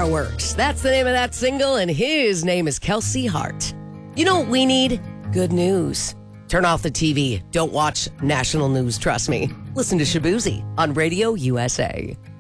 Fireworks. That's the name of that single, and his name is Kelsey Hart. You know what we need? Good news. Turn off the TV. Don't watch national news, trust me. Listen to Shabuzi on Radio USA.